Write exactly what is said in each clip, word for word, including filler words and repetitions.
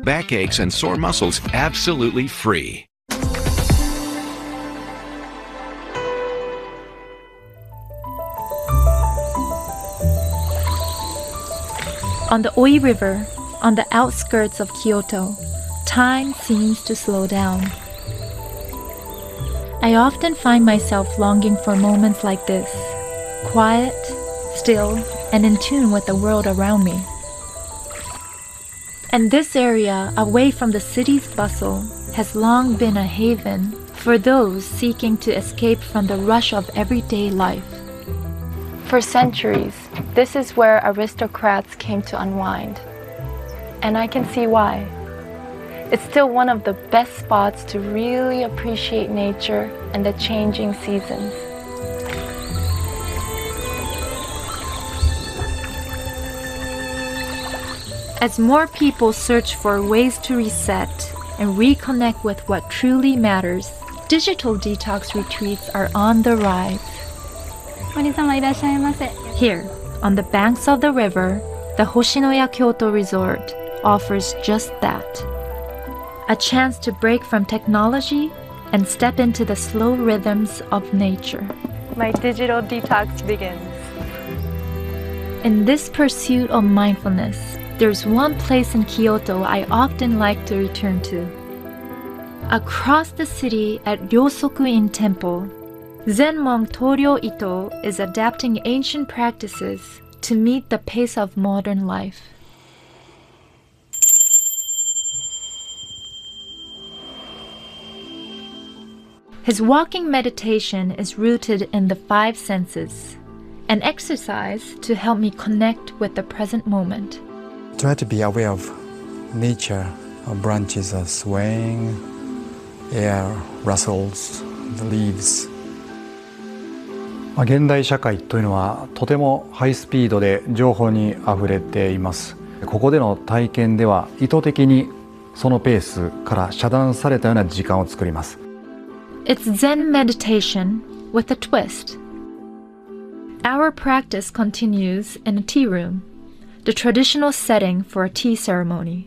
backaches and sore muscles absolutely free. On the Oi River, on the outskirts of Kyoto, time seems to slow down. I often find myself longing for moments like this, quiet, still, and in tune with the world around me. And this area, away from the city's bustle, has long been a haven for those seeking to escape from the rush of everyday life. For centuries, this is where aristocrats came to unwind. And I can see why. It's still one of the best spots to really appreciate nature and the changing seasons. As more people search for ways to reset and reconnect with what truly matters, digital detox retreats are on the rise. Here, on the banks of the river, the Hoshinoya Kyoto Resort offers just that. A chance to break from technology and step into the slow rhythms of nature. My digital detox begins. In this pursuit of mindfulness, there's one place in Kyoto I often like to return to. Across the city at Ryosoku-in Temple, Zen monk Toryo Ito is adapting ancient practices to meet the pace of modern life. His walking meditation is rooted in the five senses, an exercise to help me connect with the present moment. Try to be aware of nature. Our branches are swaying, air rustles, the leaves. まあ現代社会というのはとてもハイスピードで情報にあふれています。ここでの体験では意図的にそのペースから遮断されたような時間を作ります。 It's Zen meditation with a twist. Our practice continues in a tea room, the traditional setting for a tea ceremony.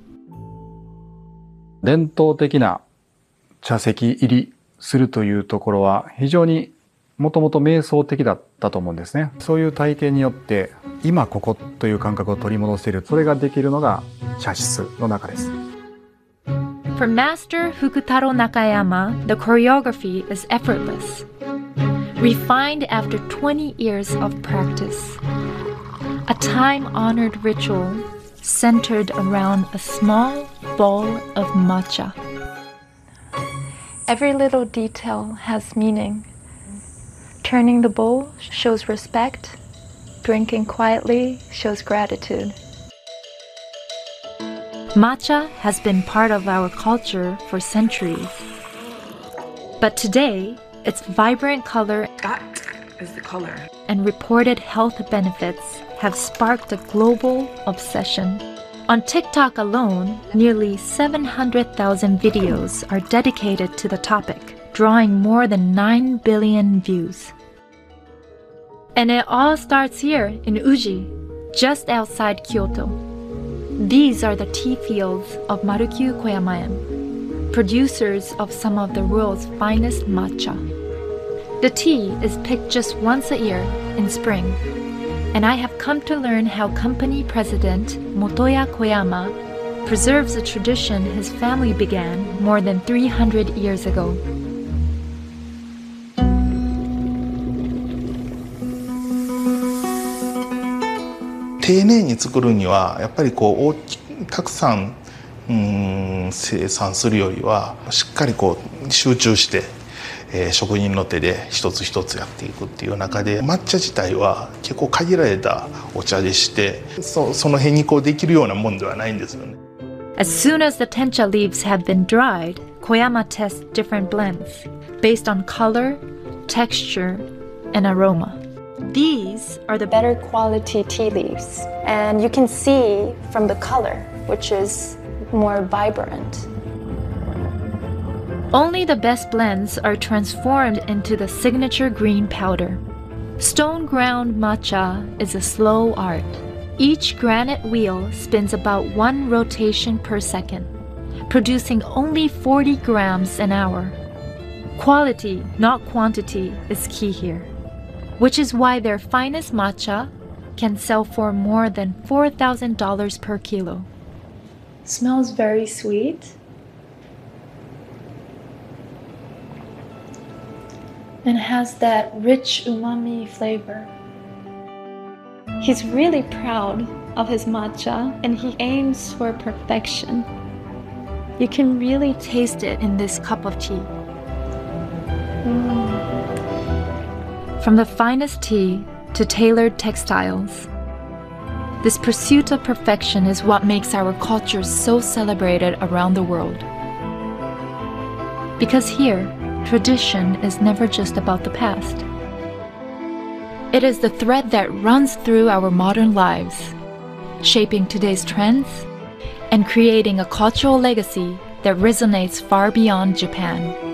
伝統的な茶席入りするというところは非常にもともと瞑想的だったと思うんですね。そういう体験によって今ここという感覚を取り戻せる、それができるのが茶室の中です。 For Master Fukutaro Nakayama, the choreography is effortless, refined after twenty years of practice. A time-honored ritual centered around a small bowl of matcha. Every little detail has meaning. Turning the bowl shows respect. Drinking quietly shows gratitude. Matcha has been part of our culture for centuries. But today, its vibrant color That is the color. and reported health benefits have sparked a global obsession. On TikTok alone, nearly seven hundred thousand videos are dedicated to the topic, drawing more than nine billion views. And it all starts here in Uji, just outside Kyoto. These are the tea fields of Marukyu Koyamaen, producers of some of the world's finest matcha. The tea is picked just once a year in spring, and I have come to learn how company president Motoya Koyama preserves a tradition his family began more than three hundred years ago. 丁寧に作るにはやっぱりこう大きたくさんうん生産するよりはしっかりこう集中して、えー、職人の手で一つ一つやっていくっていう中で抹茶自体は結構限られたお茶でしてそ, その辺にこうできるようなもんではないんですよね。 As soon as the tencha leaves have been dried, Koyama tests different blends based on color, texture, and aroma. These are the better quality tea leaves, and you can see from the color, which is more vibrant. Only the best blends are transformed into the signature green powder. Stone ground matcha is a slow art. Each granite wheel spins about one rotation per second. producing only forty grams an hour. Quality, not quantity, is key here, which is why their finest matcha can sell for more than four thousand dollars per kilo. Smells very sweet and has that rich umami flavor. He's really proud of his matcha and he aims for perfection. You can really taste it in this cup of tea. Mm. From the finest tea to tailored textiles, this pursuit of perfection is what makes our culture so celebrated around the world. Because here, tradition is never just about the past. It is the thread that runs through our modern lives, shaping today's trends and creating a cultural legacy that resonates far beyond Japan.